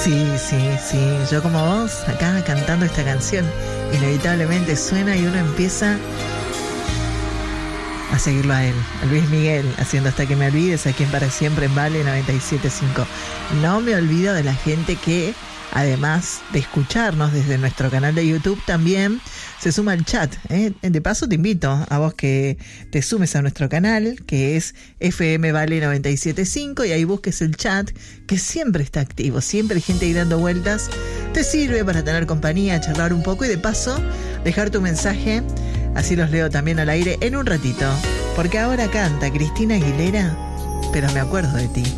Sí. Yo como vos, acá cantando esta canción, inevitablemente suena y uno empieza a seguirlo a él, a Luis Miguel, haciendo Hasta que me olvides, aquí en Para Siempre en Vale 97.5. No me olvido de la gente que, además de escucharnos desde nuestro canal de YouTube, también se suma al chat. De paso te invito a vos que te sumes a nuestro canal, que es FM Vale 97.5, y ahí busques el chat, que siempre está activo, siempre hay gente ahí dando vueltas. Te sirve para tener compañía, charlar un poco y de paso dejar tu mensaje, así los leo también al aire en un ratito, porque ahora canta Cristina Aguilera, Pero me acuerdo de ti.